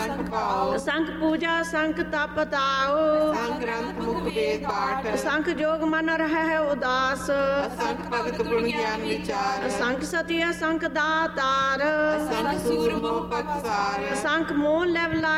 ਸੰਖ ਪਾਓ ਸੰਖ ਪੂਜਾ ਸੰਖ ਤਪ ਤਾਓ ਸੰਖ ਗ੍ਰੰਥ ਮੁਖ ਵੇਦ ਪਾਠ ਸੰਖ ਜੋਗ ਮਨ ਰਹਿ ਹੈ ਉਦਾਸ ਸੰਖ ਭਗਤ ਗੁਣ ਗਿਆਨ ਵਿਚਾਰ ਸੰਖ ਸਤਿ ਸੰਖ ਦਾਤਾਰ ਸੰਖ ਸੂਰ ਮੋਹ ਪਤਸਾਰ ਸੰਖ ਮੋਹ ਲੈਵ